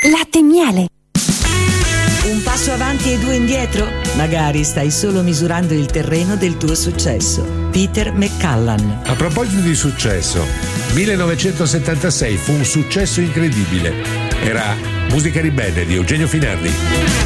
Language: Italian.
Latte e miele. Un passo avanti e due indietro? Magari stai solo misurando il terreno del tuo successo. Peter McCallan. A proposito di successo, 1976 fu un successo incredibile. Era Musica ribelle di Eugenio Finardi.